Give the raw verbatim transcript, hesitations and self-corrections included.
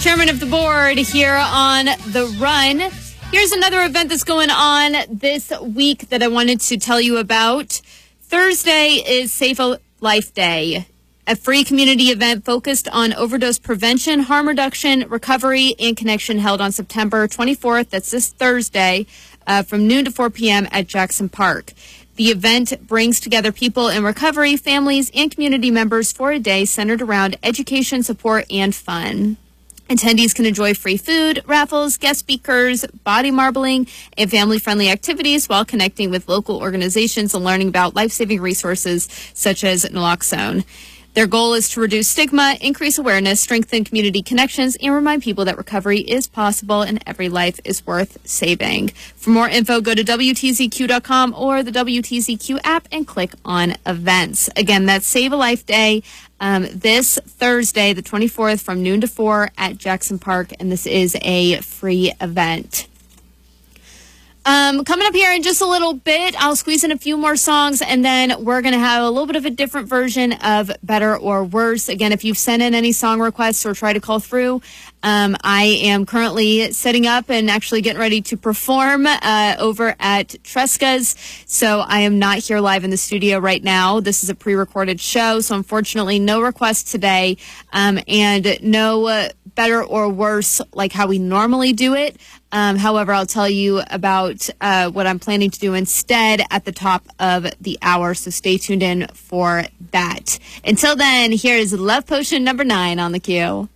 chairman of the board here on The Run. Here's another event that's going on this week that I wanted to tell you about. Thursday is Save a Life Day, a free community event focused on overdose prevention, harm reduction, recovery, and connection held on September twenty-fourth. That's this Thursday uh, from noon to four p.m. at Jackson Park. The event brings together people in recovery, families, and community members for a day centered around education, support, and fun. Attendees can enjoy free food, raffles, guest speakers, body marbling, and family-friendly activities while connecting with local organizations and learning about life-saving resources such as naloxone. Their goal is to reduce stigma, increase awareness, strengthen community connections, and remind people that recovery is possible and every life is worth saving. For more info, go to W T Z Q dot com or the W T Z Q app and click on events. Again, that's Save a Life Day um, this Thursday, the twenty-fourth, from noon to four at Jackson Park, and this is a free event. Um, coming up here in just a little bit, I'll squeeze in a few more songs, and then we're going to have a little bit of a different version of Better or Worse. Again, if you've sent in any song requests or try to call through, um, I am currently setting up and actually getting ready to perform uh, over at Tresca's. So I am not here live in the studio right now. This is a pre-recorded show, so unfortunately no requests today, um, and no uh, Better or Worse like how we normally do it. Um, however, I'll tell you about uh, what I'm planning to do instead at the top of the hour, so stay tuned in for that. Until then, here's Love Potion number nine on the queue.